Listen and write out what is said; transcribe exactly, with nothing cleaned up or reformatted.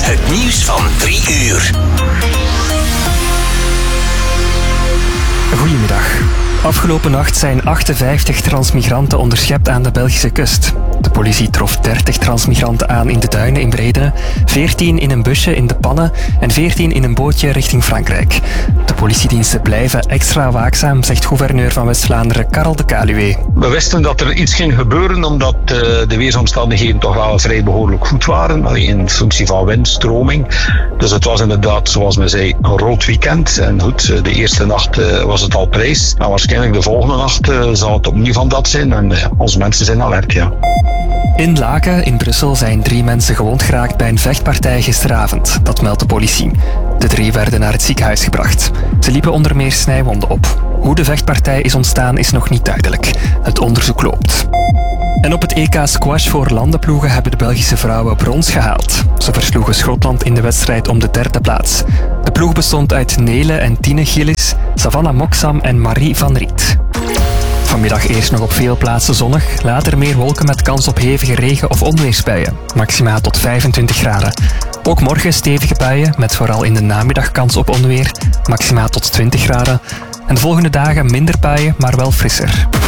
Het nieuws van drie uur. Goedemiddag. Afgelopen nacht zijn achtenvijftig transmigranten onderschept aan de Belgische kust. De politie trof dertig transmigranten aan in de duinen in Bredene, veertien in een busje in de Pannen en veertien in een bootje richting Frankrijk. De politiediensten blijven extra waakzaam, zegt gouverneur van West-Vlaanderen Karel de Kaluwe. We wisten dat er iets ging gebeuren omdat uh, de weersomstandigheden toch wel vrij behoorlijk goed waren, in functie van wind, stroming. Dus het was inderdaad, zoals men zei, een rood weekend. En goed, de eerste nacht uh, was het al prijs. Maar waarschijnlijk de volgende nacht uh, zal het opnieuw van dat zijn. En uh, onze mensen zijn alert, ja. In Laken, in Brussel, zijn drie mensen gewond geraakt bij een vechtpartij gisteravond. Dat meldt de politie. De drie werden naar het ziekenhuis gebracht. Ze liepen onder meer snijwonden op. Hoe de vechtpartij is ontstaan is nog niet duidelijk. Het onderzoek loopt. En op het E K squash voor landenploegen hebben de Belgische vrouwen brons gehaald. Ze versloegen Schotland in de wedstrijd om de derde plaats. De ploeg bestond uit Nele en Tine Gillis, Savannah Moksam en Marie van Riet. Vanmiddag eerst nog op veel plaatsen zonnig, later meer wolken met kans op hevige regen- of onweersbuien. Maximaal tot vijfentwintig graden. Ook morgen stevige buien, met vooral in de namiddag kans op onweer. Maximaal tot twintig graden. En de volgende dagen minder buien, maar wel frisser.